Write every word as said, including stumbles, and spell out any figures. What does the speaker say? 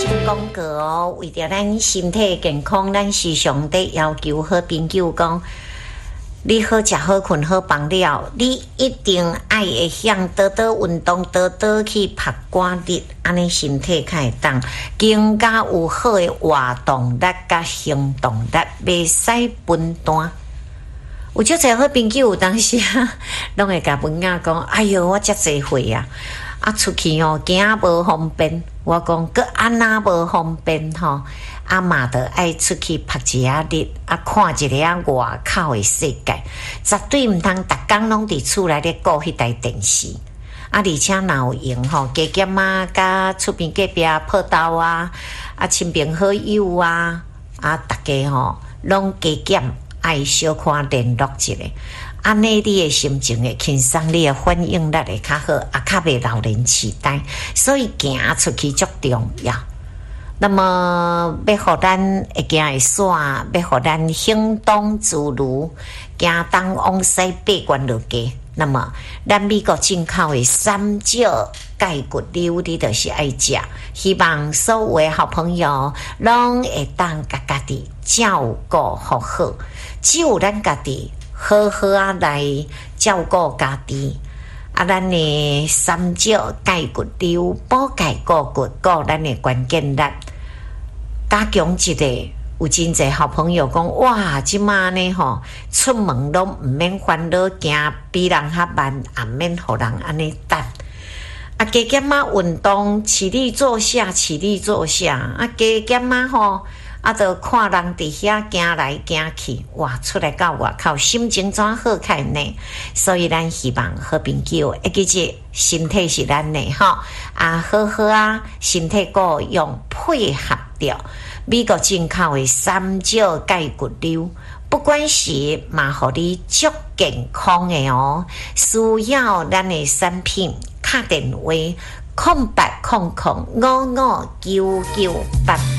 广告哦，为着咱身体健康，咱时常得要求好朋友讲，你好食好困好放了，你一定爱会向多多运动，多多去拍汗日，安尼身体才会当更加有好的活动力甲行动力，袂使分担。有足侪好朋友有当时啊，拢会甲文雅讲：哎哟，我遮侪岁啊！啊，出去哦，行无方便。我讲，佮安那无方便吼，啊嘛得爱出去拍一下日，啊看一下外口的世界，绝对毋通逐工拢伫厝内咧顾迄台电视。啊，而且若有闲吼，加减啊，甲厝边隔壁泡豆啊，啊亲朋好友啊，啊大家吼拢加减爱小看联络一下。安尼你的心情会轻松，你的反应力会较好，也较袂老年痴呆，所以行出去足重要。那么要互咱会行会煞，要互咱行动自如，行东往西八关落街。那么咱美国进口的三椒钙骨溜，你就是爱食。希望所有的好朋友拢会当家家己照顾好好，只有咱家己好好啊来照顾家己，啊，咱的三椒钙骨溜补钙固骨，顾咱的关键力，加强一个。有真侪好朋友讲，哇，即马呢吼，出门拢毋免烦恼，行比人较慢，也免互人安尼等。啊，加减啊运动，起立坐下，起立坐下，啊，加减啊吼。啊，就看人伫遐行来行去，哇！出来到外口，心情怎好看呢？所以咱希望好朋友，会记住身体是咱的吼，啊，好好啊，身体够用配合着美国进口的三椒钙骨溜，不管是嘛，互你足健康的哦。需要咱的产品，打电话空八空空五五九九八。